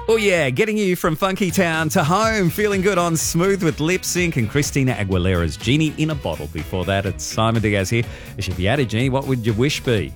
Oh yeah, getting you from Funky Town to home, feeling good on Smooth with Lip Sync and Christina Aguilera's Genie in a Bottle. Before that, it's Simon Diaz here. If you had a genie, what would your wish be?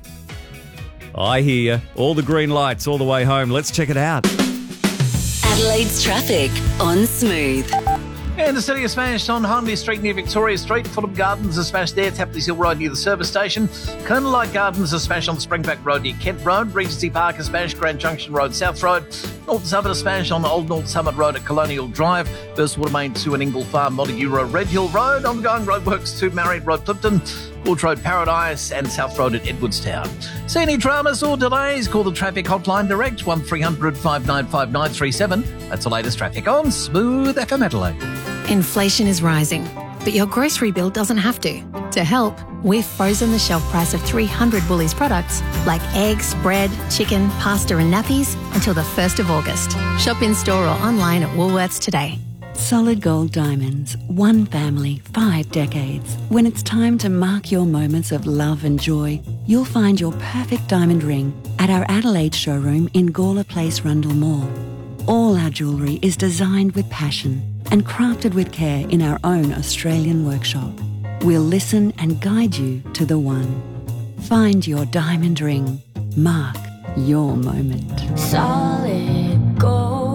I hear all the green lights all the way home. Let's check it out. Adelaide's traffic on Smooth. And the city is smashed on Harmony Street near Victoria Street. Fulham Gardens are smashed there. Tapley's Hill Road near the service station. Colonel Light Gardens are smashed on Springback Road near Kent Road. Regency Park is smashed. Grand Junction Road, South Road. North Summit is smashed on the Old North Summit Road at Colonial Drive. First Water Main 2 and Ingle Farm, Montague Road, Red Hill Road. Ongoing roadworks to Marriott Road, Clifton. Court Road, Paradise, and South Road at Edwardstown. See any dramas or delays? Call the traffic hotline direct 1300 595 937. That's the latest traffic on Smooth FM Adelaide. Inflation is rising, but your grocery bill doesn't have to. To help, we've frozen the shelf price of 300 Woolies products like eggs, bread, chicken, pasta and nappies until the 1st of August. Shop in store or online at Woolworths today. Solid Gold Diamonds. One family, 5 decades. When it's time to mark your moments of love and joy, you'll find your perfect diamond ring at our Adelaide showroom in Gawler Place, Rundle Mall. All our jewellery is designed with passion and crafted with care in our own Australian workshop. We'll listen and guide you to the one. Find your diamond ring. Mark your moment. Solid Gold.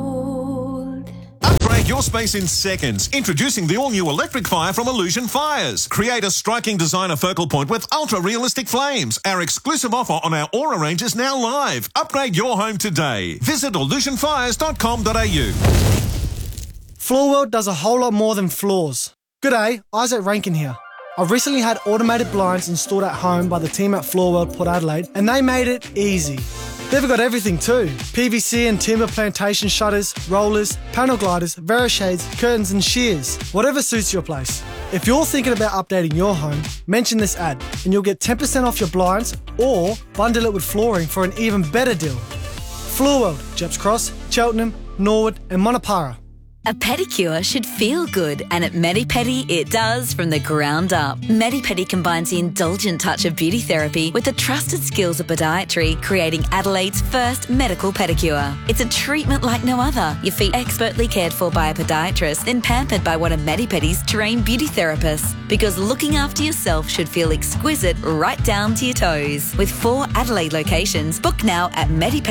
Upgrade your space in seconds. Introducing the all-new electric fire from Illusion Fires. Create a striking designer focal point with ultra-realistic flames. Our exclusive offer on our Aura range is now live. Upgrade your home today. Visit illusionfires.com.au. Floorworld does a whole lot more than floors. G'day, Isaac Rankin here. I've recently had automated blinds installed at home by the team at Floorworld Port Adelaide, and they made it easy. They've got everything too. PVC and timber plantation shutters, rollers, panel gliders, Verishades, curtains and shears. Whatever suits your place. If you're thinking about updating your home, mention this ad and you'll get 10% off your blinds or bundle it with flooring for an even better deal. Floorworld, Jeps Cross, Cheltenham, Norwood and Monopara. A pedicure should feel good, and at Medipedi it does from the ground up. Medipedi combines the indulgent touch of beauty therapy with the trusted skills of podiatry, creating Adelaide's first medical pedicure. It's a treatment like no other. Your feet expertly cared for by a podiatrist, then pampered by one of Medipedi's trained beauty therapists. Because looking after yourself should feel exquisite right down to your toes. With 4 Adelaide locations, book now at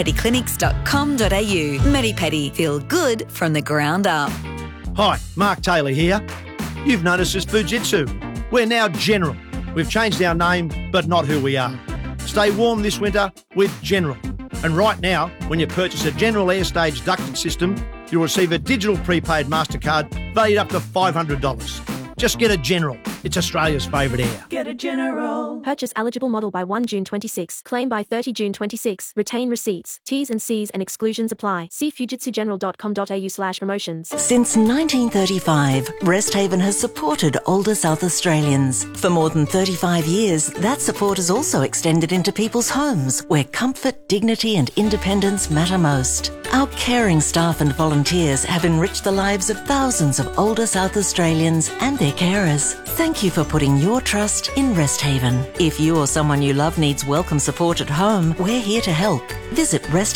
medipediclinics.com.au. Medipedi, feel good from the ground up. Hi, Mark Taylor here. You've noticed us Fujitsu. We're now General. We've changed our name, but not who we are. Stay warm this winter with General. And right now, when you purchase a General Airstage ducted system, you'll receive a digital prepaid MasterCard valued up to $500. Just get a General. It's Australia's favourite air. Get a General. Purchase eligible model by 1 June 26. Claim by 30 June 26. Retain receipts. T's and C's and exclusions apply. See fujitsugeneral.com.au/promotions. Since 1935, Resthaven has supported older South Australians. For more than 35 years, that support has also extended into people's homes, where comfort, dignity and independence matter most. Our caring staff and volunteers have enriched the lives of thousands of older South Australians and their carers. Thank you for putting your trust in Resthaven. If you or someone you love needs welcome support at home, we're here to help. Visit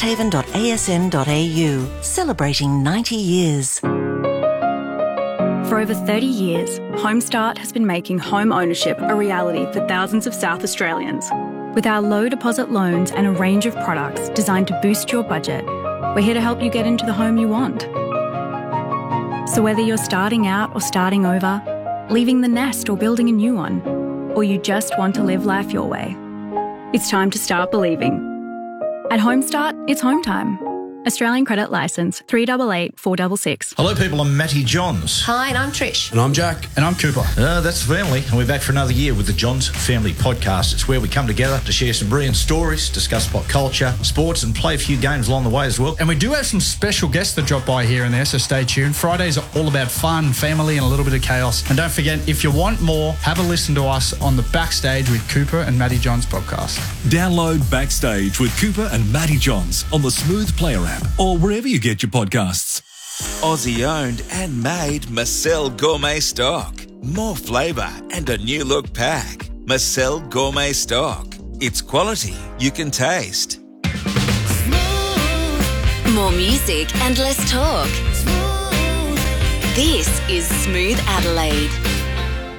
resthaven.asn.au, celebrating 90 years. For over 30 years, Homestart has been making home ownership a reality for thousands of South Australians. With our low deposit loans and a range of products designed to boost your budget, we're here to help you get into the home you want. So whether you're starting out or starting over, leaving the nest or building a new one, or you just want to live life your way, it's time to start believing. At Homestart, it's home time. Australian Credit Licence 388 466. Hello people, I'm Matty Johns. Hi, and I'm Trish. And I'm Jack. And I'm Cooper. That's the family, and we're back for another year with the Johns Family Podcast. It's where we come together to share some brilliant stories, discuss pop culture, sports, and play a few games along the way as well. And we do have some special guests that drop by here and there, so stay tuned. Fridays are all about fun, family, and a little bit of chaos. And don't forget, if you want more, have a listen to us on the Backstage with Cooper and Matty Johns podcast. Download Backstage with Cooper and Matty Johns on the Smooth Player app or wherever you get your podcasts. Aussie owned and made Marcel Gourmet Stock. More flavour and a new look pack. Marcel Gourmet Stock. It's quality you can taste. More music and less talk. This is Smooth Adelaide.